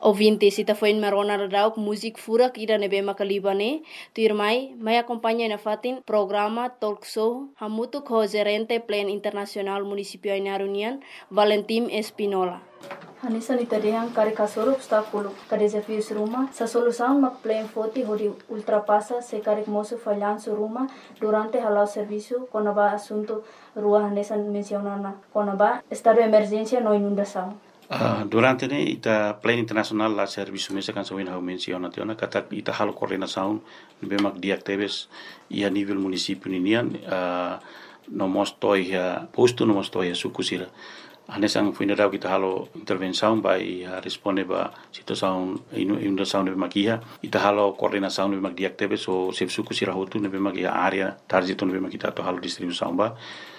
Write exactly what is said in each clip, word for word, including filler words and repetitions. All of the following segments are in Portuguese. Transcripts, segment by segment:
Ouvintes, ita foi marona radau música furak ida nebe makalibane, tu irmai, mai acompanha na fatin programa talk show hamutu ko gerente plan internacional municipio Ainaro Union, Valentim Espinola. Hanisa ni tadiang kari kasoro obstáculo, ka desafios ruma, sa solução mak plan foti hodi ultrapassa se kari moço falhanço ruma durante halau serviço quando ba assunto rua hanesa mencionana, quando ba estado de emergência no inundação. Uh, durante ne ita plan internasional la serviço mesa kan sawin hau menciona tiona kata ita halo coordenação bemak diactebes ia nível município ninian uh, no mosto ia posto no mosto ia sukusira anesang funerau kita halo intervenção by uh, responde ba situação inundação bemak ia ita halo coordenação bemak diactebes so sef sukusira hotu bemak ia area target bemak kita to halo distribuição ba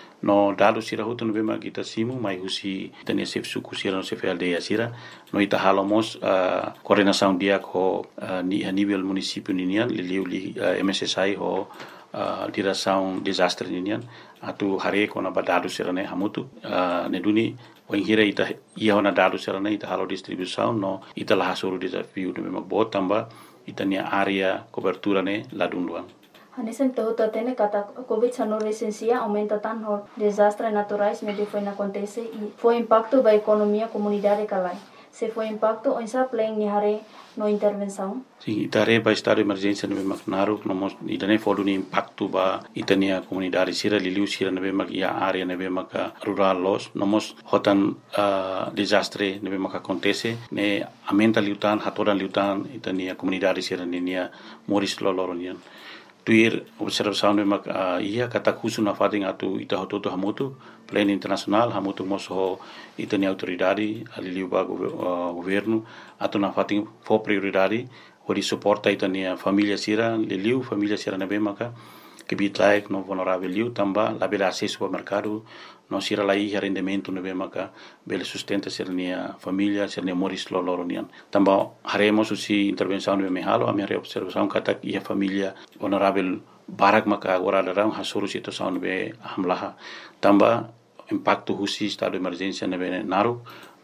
no dado sira hutu no bema kita simu mai husi tania sef suku sira no sef aldeia sira no ita halomos uh, coordenação dia ko uh, ni a nível município ninian liliu li uh, M S S I ho uh, direção desastre ninian atu hare ko na badado sira ne hamutu uh, ne duni wengira ita ia na dado sira ne ita halo distribuição no ita la hasuru desafio no bema botamba ita nia area cobertura ne ladunduan. Hanesen todo tene kata COVID sano recensia aumenta tan ho desastres naturais me de foi na acontece e foi impacto ba economia comunidade calai. Se foi impacto onsa plan ni hare no intervenção. Sim, itare ba estado de emergência no Macnaro no mos itane fodu ni impacto ba itania comunidade sira liliu sira no bemak ia area no bemak rural los no mos hotan uh, desastre no bemak acontece ne aumenta liutan hatoran liutan itania comunidade sira ninia moris loloronian. Tuir observação de mak uh, ia kata kusu na fating atu ita hototo hamutu plan internasional hamutu moso itani autoridade aliliu ba uh, governo atu na fating fo prioridade hori suporta itani família sira liliu família sira na bemaka que bitlaik no vulnerável liu tamba la bela acesso ao mercado no sira lai rendimento no bemaka bela sustenta sira nia família sira nia moris loloronian tamba haremos usi intervenção no mehalo a minha observação kata ia família vulnerável barak maka agora darão hasuru situação no be hamlaha tamba impacto husi estado de emergência no be naru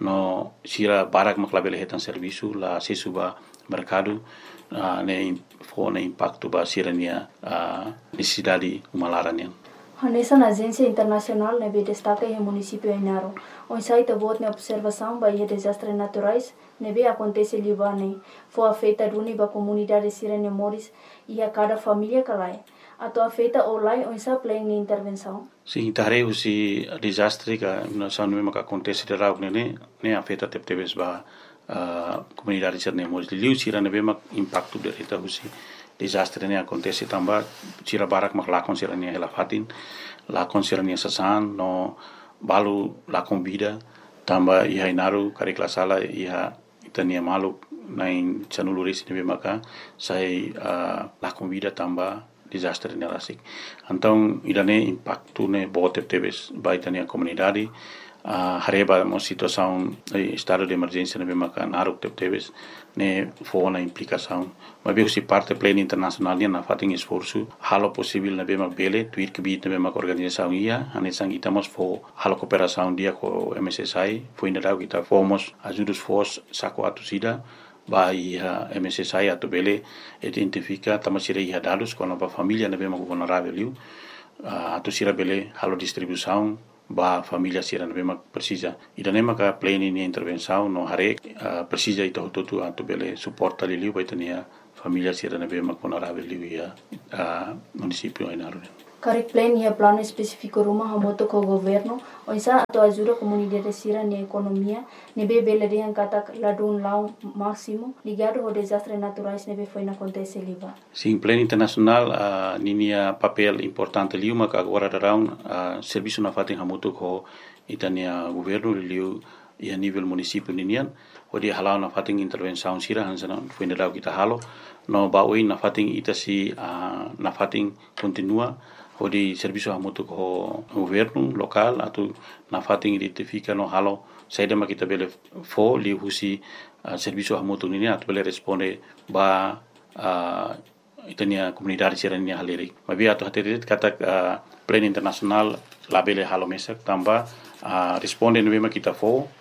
no sira barak makla bela hetan serviço la acesso ba mercado uh, ne fo ne impacto ba sirania uh, necessidade umalaranian. Hanesa na agência internacional nebe destaca em município Ainaro. On site bot ne observação ba desastres naturais nebe acontece libane. Foi afeta duni ba comunidade sirene moris e a cada família calai. Ato afeta online on sa plan ni intervenção. Sim, tare usi desastre ka na sanu me ka acontece de rau ne ne afeta teptebes ba Uh, comunidade sirne moris liu sira ne bema impacto de reta husi desastre ne acontece tamba sira barak mak lakon sira ne hela fatin lakon sira ne sasan no balu lakon vida tamba ia inaru kari klasala ia itania malu nain chanulu resi ne bema ka sai uh, lakon vida tamba desastre ne rasik então idane impacto ne bote tebes baitania comunidade Uh, hareba mo situação eh, estado de emergência na bemaka naruk tebes ne fo na implicação mas bem se parte pleno internacional na fating esforço halo possível na bema bele tuir que bit na bema organização ia anesang itamos fo halo cooperação dia com M S S I foi ainda kita fomos ajudos fos saco atusida ba ia M S S I atu bele identifica tamasira ia dados com a família na bema vulnerável uh, atusira bele halo distribuição ba família sira na bema precisa ida nema ka plane ni intervenção no hare uh, precisa ita hototu atu bele suporta liliu ba itania família sira na bema vulnerável liu ia uh, município Ainaro. Kari plan ia plano específico rumah hamoto ko governo onsa ato ajuda comunidade sira ni economia nebe bele yang kata ladun lau máximo ligado ao desastre naturais nebe foi na acontece liba. Sim, plano internacional uh, ninia papel importante liu maka agora darão uh, serviço na fatin hamoto ko itania governo liu ia nível município ninian odi halau na fatin intervenção sira hansana foi na kita halo no baoi na fatin itasi uh, na fatin continua odi serviço hamoto ko governo local atu na fatin identifica no halo saida makita bele fo li husi uh, serviço hamoto nini atu bele responde ba uh, itania comunidade sirania haleri mabi atu haterit kata uh, plan international labele halo mesak tamba uh, responde no bema kita fo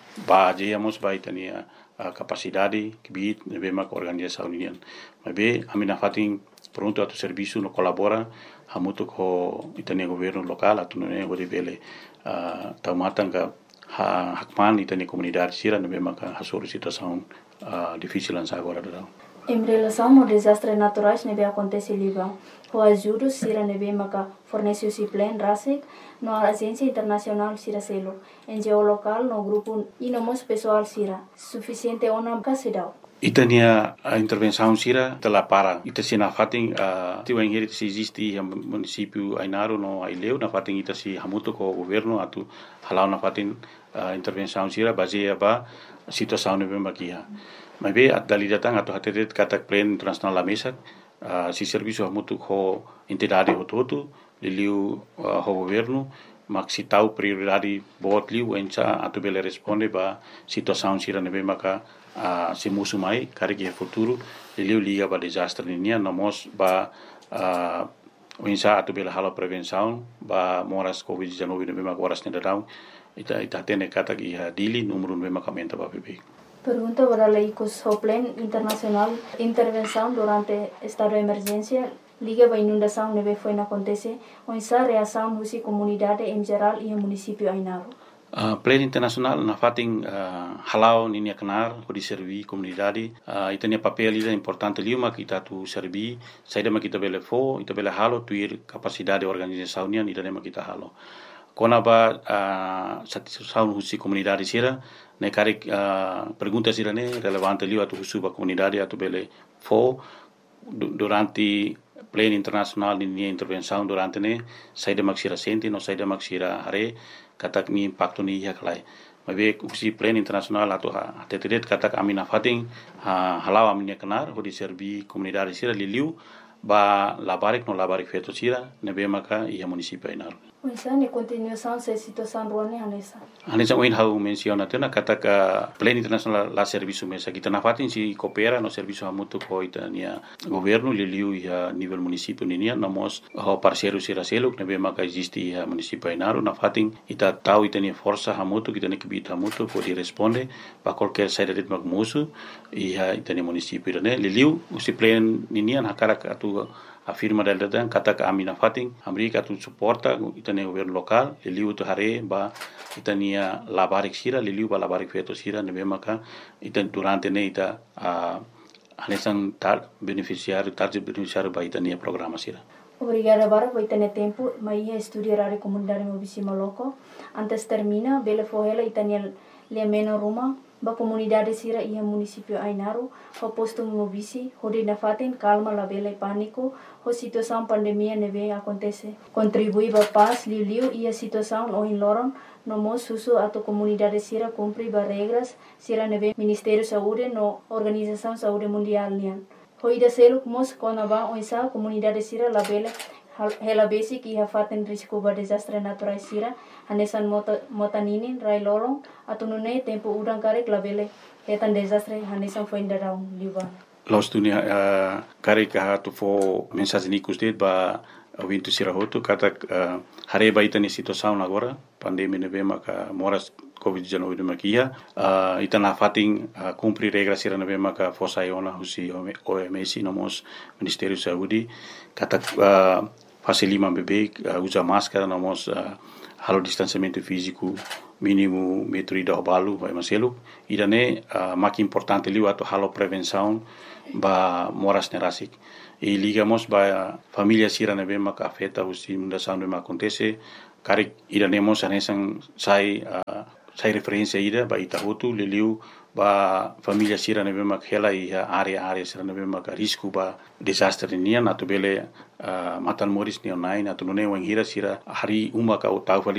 ba jeyamos ba itania uh, capacidade que bit nebe mak organização unian. Mas be amina fatin pronto atu serviço no colabora hamutu ko itania governo local atu ne gode bele uh, taumatanga ha hakman itania comunidade sira nebe mak hasuru situação uh, difícil ansa agora do. Em relação ao desastres naturais nebe acontece Líbano, o ajuda sira nebe maka fornece o plan RASIC no agência internacional sira selo, em geolocal no grupo e no mos pessoal sira, suficiente ona kasidau. Itania a intervenção sira tela para ita sina fating a tiu engeri se existe a município Ainaro no Aileu na fating ita si hamuto ko governo atu halau na fating a intervenção sira baseia ba situação nebe makia. Mas be at dali datang atau hatetet katak plan internasional la mesa uh, si serviço hamutu ho entidade hototu liliu uh, ho governo mak si tau prioridade bot liu encha atu bele responde ba situação sira nebe maka uh, si musu mai kare ki futuro liliu liga ba desastre ninia nomos ba uh, encha atu bele halo prevenção ba moras covid dezenove nebe maka waras nedau ita ita tene katak iha dili número nebe maka menta ba bebe. Pergunta para la I C O S, o Plan Internacional Intervenção durante estado de emergência, liga para inundação neve foi na acontece, onde a reação da comunidade em geral e o município Ainaro. Uh, Plan Internacional na fating uh, halau ninia kenar kodi servi komunidade uh, itania papel ida importante liuma kita tu servi saida ma kita bele fo ita bele halo tuir capacidade organização nian ida ma kita halo kona ba uh, satisfação husi komunidade sira ne kare uh, pergunta sira ne relevante liu atu husu ba komunidade atu bele fo durante Plan Internacional ninia intervenção durante ne saida maksira senti no saida maksira hare katak ni impacto ni ya kalai mabe usi Plan Internacional atau ha tetet katak amina fating ha halau aminya kenar ho di serbi komunidade sira liliu ba labarik no labarik feto sira nebe maka ia município Ainaro. Oisa ne continuação se situação ruane hanesa. Hanesa oin hau menciona tena katak Plan Internacional la serviço mesa kita na fatin si coopera no serviço hamutu ko itania governo liliu ia nível município ninia namos ho parceiro sira selo nebe maka existe ia município Ainaro na fatin ita tau itania força hamutu kita ne kibita hamutu pode responde pa qualquer saída de magmusu ia itania município ne liliu usi plan ninia na karak atu afirma del dan kata amina fating amerika tu suporta itania governo local liliu tu hare ba itania labarik sira liliu ba labarik feto sira nebe maka itan durante ne ita a anesan tar beneficiário target beneficiário ba itania programa sira. Obrigada para por ter tempo, mas ia estudar a comunidade mobisima loco. Antes termina, bele fohela itania le meno Roma, ba comunidade sira ia município Ainaro, ho posto mobisi, ho de nafaten calma la bele pânico, ho situação pandemia neve acontece. Contribui ba paz liu liu ia situação o in loron, no mos susu ato comunidade sira cumpri ba regras sira neve Ministério Saúde no Organização Saúde Mundial nian. Ho ida seluk mos kona ba oisa comunidade sira la bele hela basic ia faten risco ba desastre natural sira hanesan mota motaninin rai lolong atau nune tempo udang karek la bele hetan desastre hanesan foi ndarau liban. Los dunia uh, karek ha tu fo mensagem ni kustet ba wintu sira hotu kata uh, hare ba itani situação agora pandemia neve maka moras covid dezenove de makia uh, itana fating uh, cumprir regras sira neve maka fosa iona husi O M S nomos Ministério Saúde kata uh, fase lima bebê uh, usa máscara nomos uh, halo distanciamento físico mínimo metro e dau balu vai maselu irane uh, mak importante liu atau halo prevenção ba moras nerasik e ligamos ba família sira neve maka afeta usi mundação neve acontece kare iranemos anesan sai uh, sai referência ida ba itahutu liliu ba família sira neve mak hela i area area sira neve mak risco ba desastre nian atau bele uh, matan moris ni online atau nune wang hira sira hari uma ka utau